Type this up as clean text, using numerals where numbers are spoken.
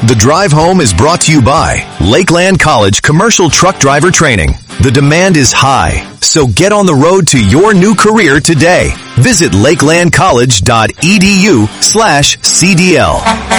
The drive home is brought to you by Lakeland College Commercial Truck Driver Training. The demand is high, so get on the road to your new career today. Visit lakelandcollege.edu/CDL.